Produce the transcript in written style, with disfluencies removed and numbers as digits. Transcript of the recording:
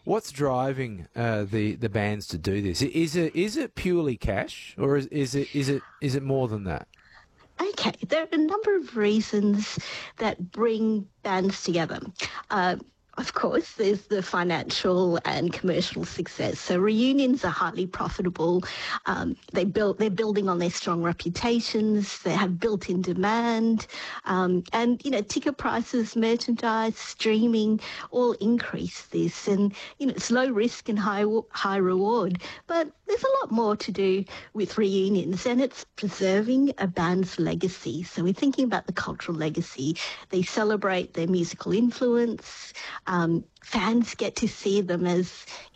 What's driving the bands to do this? Is it purely cash, or is it more than that? Okay, there are a number of reasons that bring bands together. Of course, there's the financial and commercial success. So reunions are highly profitable. They're building on their strong reputations. They have built-in demand, and ticket prices, merchandise, streaming, all increase this. And it's low risk and high reward. But there's a lot more to do with reunions, and it's preserving a band's legacy. So we're thinking about the cultural legacy. They celebrate their musical influence. Fans get to see them as